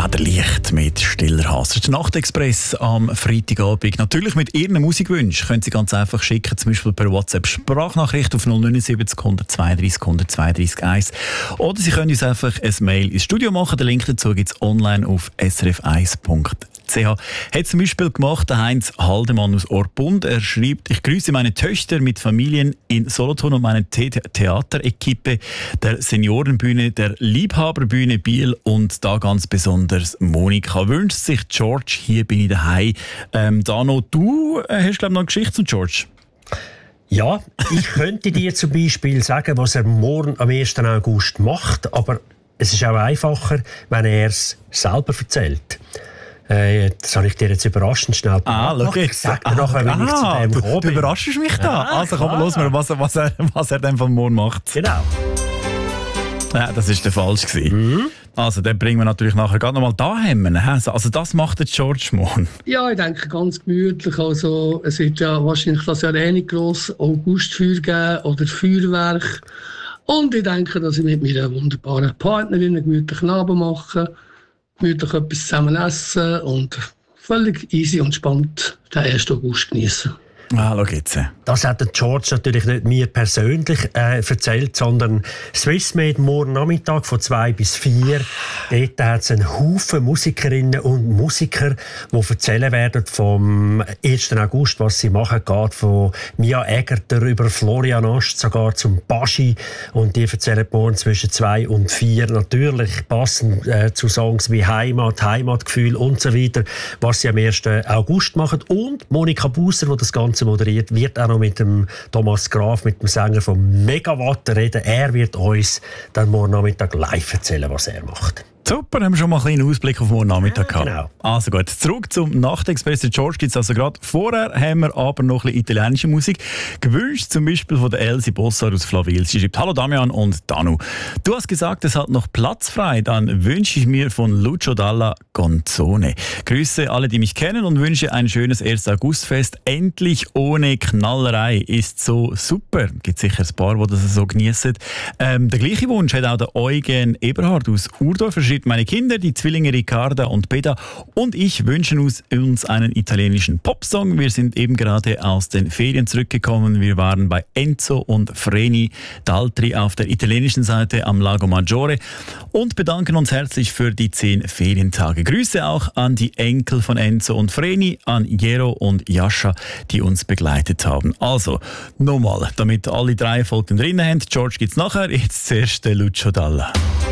Federlicht mit Stiller Hass. Das ist der Nachtexpress am Freitagabend. Natürlich mit Ihren Musikwünschen können Sie ganz einfach schicken, zum Beispiel per WhatsApp Sprachnachricht auf 079 132 132 1. Oder Sie können uns einfach ein Mail ins Studio machen. Den Link dazu gibt es online auf srf1.ch. Hat zum Beispiel gemacht der Heinz Haldemann aus Orpund. Er schreibt: Ich grüße meine Töchter mit Familien in Solothurn und meine Theaterequipe der Seniorenbühne, der Liebhaberbühne Biel und da ganz besonders Monika. Wünscht sich George, hier bin ich daheim. Dano, du hast glaube ich noch eine Geschichte zu George. Ja, ich könnte dir zum Beispiel sagen, was er morgen am 1. August macht, aber es ist auch einfacher, wenn er es selber erzählt. Das habe ich dir jetzt überraschend schnell gemacht. Ich sage dir nachher, wenn ich zu dem komme. Du überraschst mich da. Also komm, los mal, was er dann von morgen macht. Genau. Ja, das war der falsch. Also, dann bringen wir natürlich nachher gerade nochmal daheim. Also, das macht der George morgen. Ja, ich denke ganz gemütlich. Also, es wird ja wahrscheinlich das Jahr nicht gross Augustfeuer geben oder Feuerwerk. Und ich denke, dass ich mit meiner wunderbaren Partnerin einen gemütlichen Abend mache, gemütlich etwas zusammen essen und völlig easy und entspannt den 1. August genießen. Ah, schau jetzt. Das hat der George natürlich nicht mir persönlich erzählt, sondern Swissmade morgen Nachmittag von 2 bis 4. Dort hat es einen Haufen Musikerinnen und Musiker, die erzählen werden vom 1. August, was sie machen. Geht von Mia Egerter über Florian Ast sogar zum Baschi. Und die erzählen morgen zwischen 2 und 4. Natürlich passend zu Songs wie Heimat, Heimatgefühl und so weiter, was sie am 1. August machen. Und Monika Busser, die das Ganze moderiert, wird auch noch mit dem Thomas Graf, mit dem Sänger von Megawatt reden. Er wird uns dann morgen Nachmittag live erzählen, was er macht. Super, haben wir schon mal einen kleinen Ausblick auf morgen Nachmittag gehabt. Genau. Also gut, zurück zum Nachtexpress. Der George gibt es also gerade. Vorher haben wir aber noch ein bisschen italienische Musik. Gewünscht zum Beispiel von der Elsie Bossar aus Flawil. Sie schreibt: Hallo Damian und Danu. Du hast gesagt, es hat noch Platz frei. Dann wünsche ich mir von Lucio Dalla Gonzone. Grüße alle, die mich kennen und wünsche ein schönes 1. Augustfest. Endlich ohne Knallerei. Ist so super. Gibt sicher ein paar, die das so genießen. Der gleiche Wunsch hat auch der Eugen Eberhard aus Urdorf. Meine Kinder, die Zwillinge Ricarda und Beda und ich wünschen uns einen italienischen Popsong. Wir sind eben gerade aus den Ferien zurückgekommen. Wir waren bei Enzo und Vreni Daltri auf der italienischen Seite am Lago Maggiore und bedanken uns herzlich für die 10 Ferientage. Grüße auch an die Enkel von Enzo und Vreni, an Jero und Jascha, die uns begleitet haben. Also, nochmal, damit alle 3 Folgen drin haben. George gibt's nachher, jetzt zuerst der Lucio Dalla.